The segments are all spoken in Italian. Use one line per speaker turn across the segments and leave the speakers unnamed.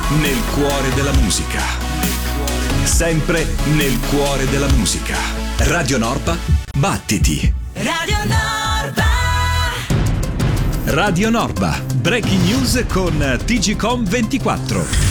nel cuore della musica. Sempre nel cuore della musica. Radio Norpa, battiti.
Radio Norpa.
Radio Norpa, breaking news con TGcom 24.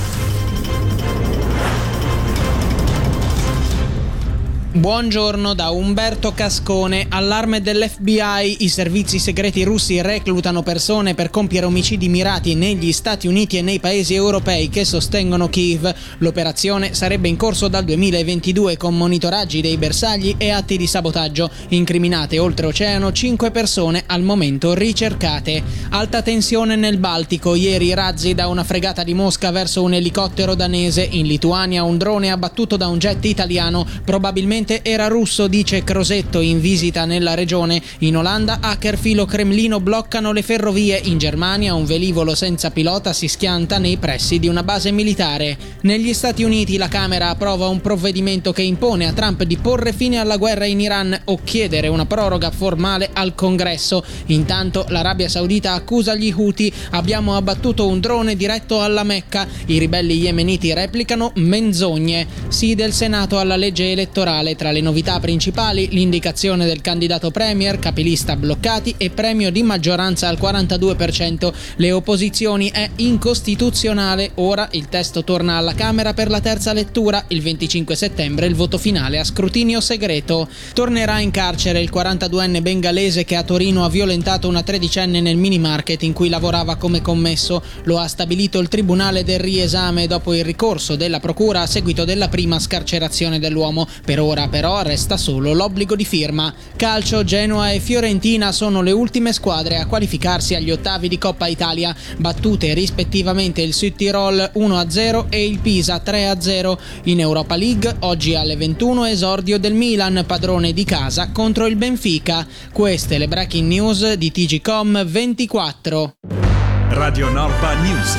Buongiorno da Umberto Cascone. Allarme dell'FBI, i servizi segreti russi reclutano persone per compiere omicidi mirati negli Stati Uniti e nei paesi europei che sostengono Kiev. L'operazione sarebbe in corso dal 2022 con monitoraggi dei bersagli e atti di sabotaggio. Incriminate oltreoceano 5 persone al momento ricercate. Alta tensione nel Baltico, ieri razzi da una fregata di Mosca verso un elicottero danese. In Lituania un drone abbattuto da un jet italiano, probabilmente era russo, dice Crosetto in visita nella regione. In Olanda hacker filo Cremlino bloccano le ferrovie. In Germania un velivolo senza pilota si schianta nei pressi di una base militare. Negli Stati Uniti la Camera approva un provvedimento che impone a Trump di porre fine alla guerra in Iran o chiedere una proroga formale al Congresso. Intanto l'Arabia Saudita accusa gli Houthi: abbiamo abbattuto un drone diretto alla Mecca. I ribelli yemeniti replicano: menzogne. Sì del Senato alla legge elettorale. Tra le novità principali l'indicazione del candidato premier, capilista bloccati e premio di maggioranza al 42%. Le opposizioni: è incostituzionale. Ora il testo torna alla Camera per la terza lettura. Il 25 settembre il voto finale a scrutinio segreto. Tornerà in carcere il 42enne bengalese che a Torino ha violentato una tredicenne nel mini market in cui lavorava come commesso. Lo ha stabilito il Tribunale del Riesame dopo il ricorso della procura a seguito della prima scarcerazione dell'uomo. Per ora però resta solo l'obbligo di firma. Calcio, Genoa e Fiorentina sono le ultime squadre a qualificarsi agli ottavi di Coppa Italia, battute rispettivamente il Südtirol 1-0 e il Pisa 3-0. In Europa League oggi alle 21 esordio del Milan, padrone di casa contro il Benfica. Queste le breaking news di TGcom 24.
Radio Norpa News.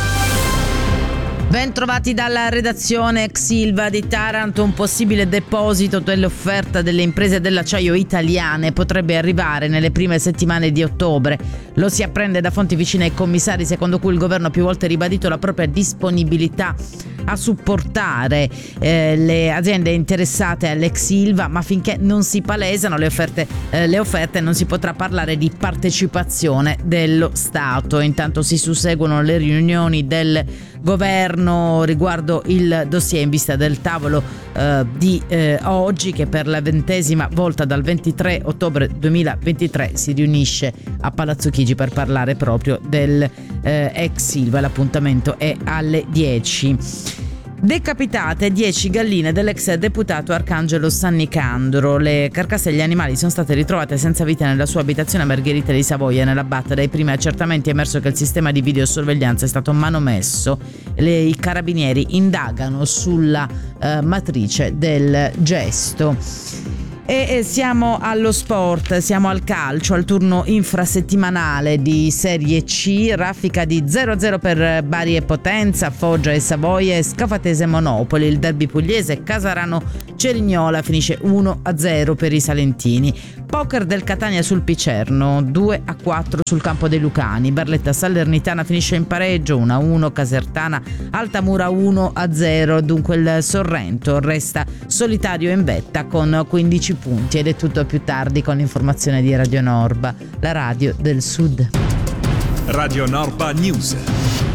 Ben trovati dalla redazione. Ex Ilva di Taranto, un possibile deposito dell'offerta delle imprese dell'acciaio italiane potrebbe arrivare nelle prime settimane di ottobre. Lo si apprende da fonti vicine ai commissari, secondo cui il governo ha più volte ribadito la propria disponibilità a supportare le aziende interessate all'ex Ilva, ma finché non si palesano le offerte non si potrà parlare di partecipazione dello Stato. Intanto si susseguono le riunioni del governo riguardo il dossier in vista del tavolo di oggi, che per la 20ª volta dal 23 ottobre 2023 si riunisce a Palazzo Chigi per parlare proprio del ex Ilva. L'appuntamento è alle 10. Decapitate 10 galline dell'ex deputato Arcangelo Sannicandro. Le carcasse degli animali sono state ritrovate senza vita nella sua abitazione a Margherita di Savoia, nella Batta. Dai primi accertamenti è emerso che il sistema di videosorveglianza è stato manomesso. I carabinieri indagano sulla matrice del gesto. E siamo allo sport, siamo al calcio, al turno infrasettimanale di Serie C. Raffica di 0-0 per Bari e Potenza, Foggia e Savoia e Scafatese Monopoli. Il derby pugliese Casarano Cerignola finisce 1-0 per i salentini. Poker del Catania sul Picerno, 2-4 sul campo dei Lucani. Barletta Salernitana finisce in pareggio, 1-1. Casertana Altamura 1-0. Dunque il Sorrento resta solitario in vetta con 15 punti. Ed è tutto, più tardi con l'informazione di Radio Norba, la radio del Sud.
Radio Norpa News.